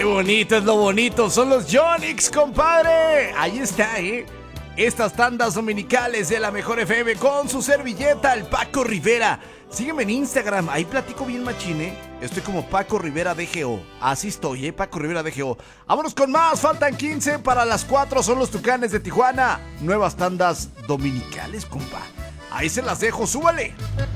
Qué bonito es lo bonito, son los Yonix, compadre. Ahí está, estas tandas dominicales de la Mejor FM con su servilleta, el Paco Rivera. Sígueme en Instagram, ahí platico bien machine. Estoy como Paco Rivera DGO. Así estoy, Paco Rivera DGO. Vámonos con más, faltan 15 para las 4, son los Tucanes de Tijuana. Nuevas tandas dominicales, compa. Ahí se las dejo, súbale.